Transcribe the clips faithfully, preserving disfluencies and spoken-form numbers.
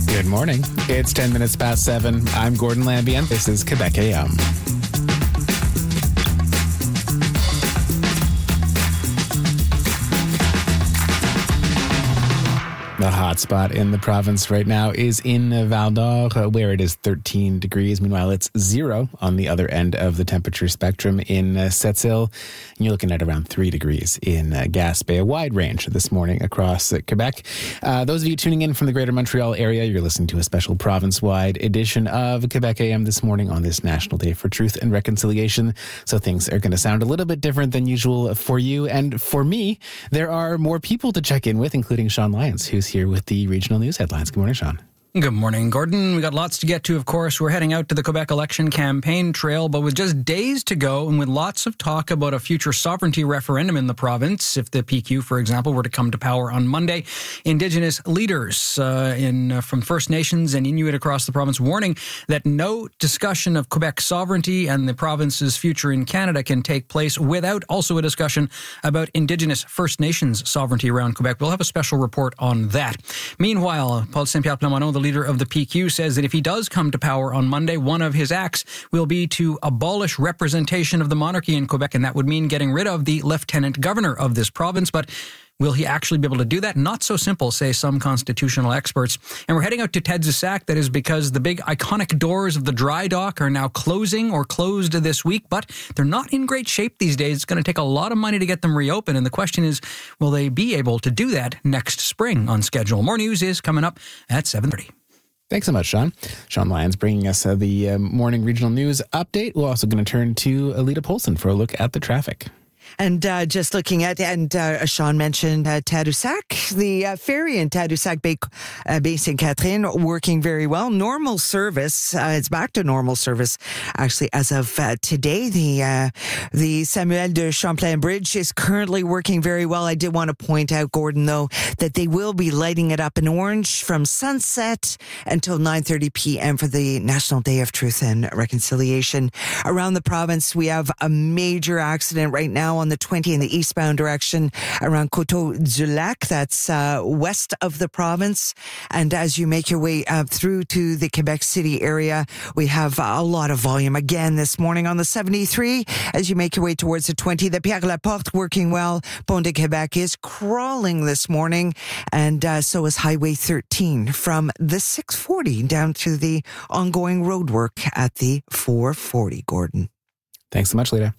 Good morning. It's ten minutes past seven. I'm Gordon Lambie, and this is Quebec A M. The hot spot in the province right now is in Val d'Or, uh, where it is thirteen degrees. Meanwhile, it's zero on the other end of the temperature spectrum in uh, Sept-Îles. And you're looking at around three degrees in uh, Gaspé, a wide range this morning across uh, Quebec. Uh, those of you tuning in from the greater Montreal area, you're listening to a special province-wide edition of Quebec A M this morning on this National Day for Truth and Reconciliation. So things are going to sound a little bit different than usual for you. And for me, there are more people to check in with, including Sean Lyons, who's here with the regional news headlines. Good morning, Sean. Good morning, Gordon. We got lots to get to, of course. We're heading out to the Quebec election campaign trail, but with just days to go and with lots of talk about a future sovereignty referendum in the province, if the P Q, for example, were to come to power on Monday, Indigenous leaders uh, in uh, from First Nations and Inuit across the province warning that no discussion of Quebec sovereignty and the province's future in Canada can take place without also a discussion about Indigenous First Nations sovereignty around Quebec. We'll have a special report on that. Meanwhile, Paul Saint-Pierre Plamondon, the leader of the P Q, says that if he does come to power on Monday, one of his acts will be to abolish representation of the monarchy in Quebec, and that would mean getting rid of the lieutenant governor of this province. But will he actually be able to do that? Not so simple, say some constitutional experts. And we're heading out to Tadoussac. That is because the big iconic doors of the dry dock are now closing or closed this week, but they're not in great shape these days. It's going to take a lot of money to get them reopened. And the question is, will they be able to do that next spring on schedule? More news is coming up at seven thirty. Thanks so much, Sean. Sean Lyons bringing us uh, the uh, morning regional news update. We're also going to turn to Alita Polson for a look at the traffic. And uh, just looking at, and uh, Sean mentioned uh, Tadoussac, the uh, ferry in Tadoussac Bay, uh, Bay Sainte Catherine, working very well. Normal service, uh, it's back to normal service, actually, as of uh, today. The uh, the Samuel de Champlain Bridge is currently working very well. I did want to point out, Gordon, though, that they will be lighting it up in orange from sunset until nine thirty p.m. for the National Day of Truth and Reconciliation. Around the province, we have a major accident right now on the twenty in the eastbound direction around Coteau-du-Lac. That's uh, west of the province. And as you make your way uh, through to the Quebec City area, we have a lot of volume again this morning on the seventy-three. As you make your way towards the twenty, the Pierre-Laporte working well. Pont de Quebec is crawling this morning, and uh, so is Highway thirteen from the six forty down to the ongoing road work at the four forty, Gordon. Thanks so much, Lita.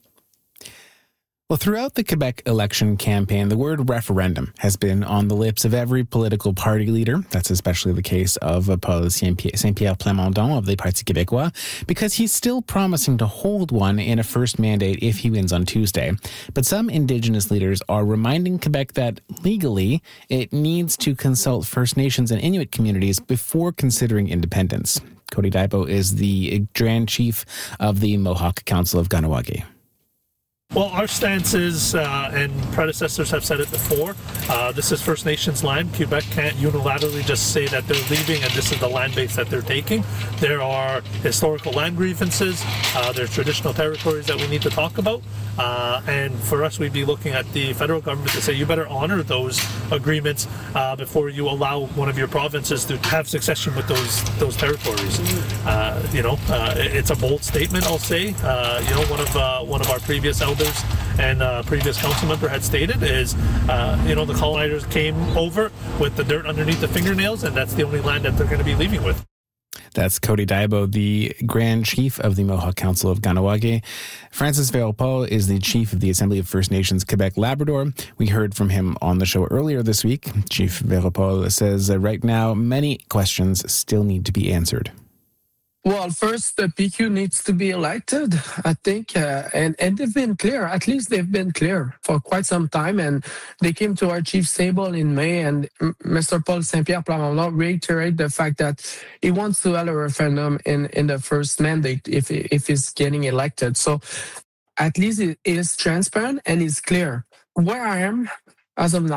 Well, throughout the Quebec election campaign, the word referendum has been on the lips of every political party leader. That's especially the case of Paul Saint-Pierre Plamondon of the Parti Québécois, because he's still promising to hold one in a first mandate if he wins on Tuesday. But some Indigenous leaders are reminding Quebec that legally it needs to consult First Nations and Inuit communities before considering independence. Cody Daibo is the Grand Chief of the Mohawk Council of Kahnawake. Well, our stance is, uh, and predecessors have said it before, uh, this is First Nations land. Quebec can't unilaterally just say that they're leaving and this is the land base that they're taking. There are historical land grievances, uh, there's traditional territories that we need to talk about, uh, and for us we'd be looking at the federal government to say you better honor those agreements uh, before you allow one of your provinces to have succession with those those territories. Uh, you know, uh, it's a bold statement, I'll say. Uh, you know, one of uh, one of our previous elders and uh, previous council member had stated is, uh, you know, the colonizers came over with the dirt underneath the fingernails, and that's the only land that they're going to be leaving with. That's Cody Daibo, the Grand Chief of the Mohawk Council of Kahnawake. Francis Vérot-Paul is the Chief of the Assembly of First Nations Quebec-Labrador. We heard from him on the show earlier this week. Chief Vérot-Paul says uh, right now many questions still need to be answered. Well, first, the P Q needs to be elected, I think, uh, and, and they've been clear. At least they've been clear for quite some time, and they came to our chief's table in May, and Mister Paul Saint-Pierre Plamondon reiterated the fact that he wants to have a referendum in, in the first mandate if, if he's getting elected. So at least it is transparent and it's clear. Where I am, as of now,